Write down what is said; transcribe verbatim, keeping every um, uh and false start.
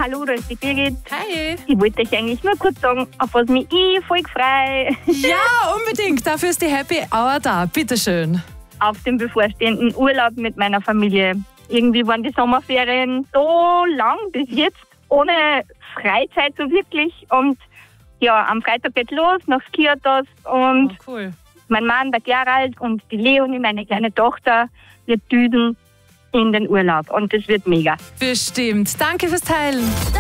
hallo, da ist die Birgit. Hi. Ich wollte euch eigentlich nur kurz sagen, auf was mich ich voll freue. Ja, unbedingt. Dafür ist die Happy Hour da. Bitteschön. Auf den bevorstehenden Urlaub mit meiner Familie. Irgendwie waren die Sommerferien so lang bis jetzt, ohne Freizeit so wirklich. Und ja, am Freitag geht's los nach Skiathos und Oh, cool. mein Mann, der Gerald und die Leonie, meine kleine Tochter, wir düsen in den Urlaub und das wird mega. Bestimmt. Danke fürs Teilen.